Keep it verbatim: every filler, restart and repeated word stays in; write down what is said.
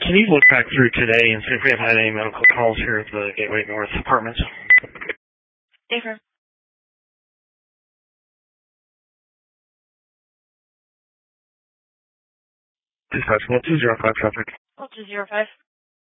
Can you look back through today and see if we have had any medical calls here at the Gateway North Apartments? Different. Dispatch one two zero five traffic. one two zero five.